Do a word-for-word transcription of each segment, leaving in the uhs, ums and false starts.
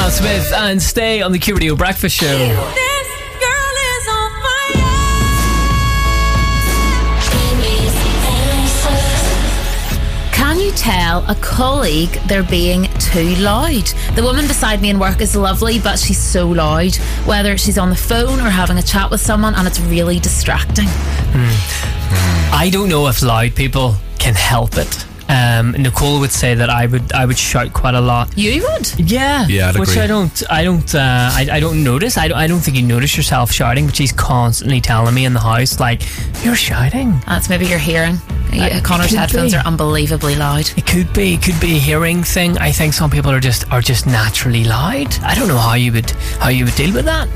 Sam Smith and Stay on the Q Radio Breakfast Show. This girl is on fire. Can you tell a colleague they're being too loud? The woman beside me in work is lovely, but she's so loud, whether she's on the phone or having a chat with someone, and it's really distracting. Mm. I don't know if loud people can help it. Um, Nicole would say that I would I would shout quite a lot. You would? Yeah, Yeah, I'd which agree. I don't I don't uh, I, I don't notice. I don't, I don't think you notice yourself shouting, but she's constantly telling me in the house, like, you're shouting. That's maybe your hearing. Uh, Connor's could headphones be. are unbelievably loud. It could be, it could be a hearing thing. I think some people are just are just naturally loud. I don't know how you would how you would deal with that.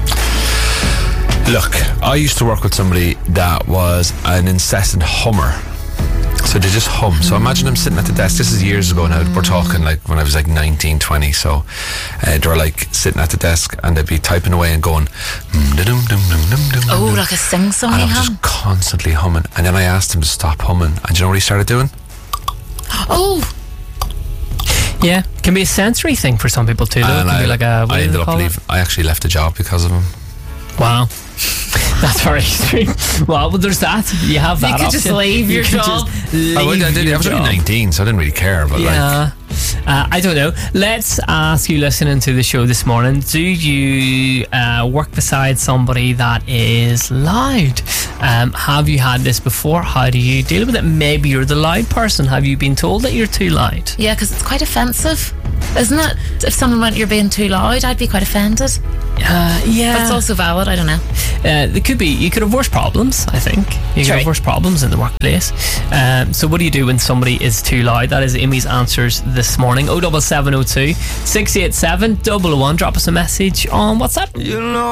Look, I used to work with somebody that was an incessant hummer. So they just hum. So imagine them sitting at the desk. This is years ago now. We're talking like when I was like nineteen, twenty. So uh, they were like sitting at the desk and they'd be typing away and going mm, da-dum, dum, dum, dum, dum, Oh, dum. like a sing-songy And I was hum. just constantly humming. And then I asked him to stop humming. And do you know what he started doing? Oh, Yeah, it can be a sensory thing for some people too. Though. It And can I, be like a. what I do they ended up call it? leaving. I actually left the job because of him. Wow. That's very extreme. Well, well, there's that. You have that You could just option. leave You your could job. just I, leave would- I did. your I was only job. nineteen, so I didn't really care. But like, Yeah. Uh, I don't know. Let's ask you listening to the show this morning, do you uh, work beside somebody that is loud? Um, have you had this before? How do you deal with it? Maybe you're the loud person. Have you been told that you're too loud? yeah, because it's quite offensive, isn't it? If someone went, you're being too loud, I'd be quite offended. Uh, yeah. But it's also valid, I don't know. Uh, there could be, you could have worse problems, I think. You could True. have worse problems in the workplace. Um, so what do you do when somebody is too loud? That is Amy's answers this morning. oh seven seven oh two, six eight seven, double oh one. Drop us a message on WhatsApp. You know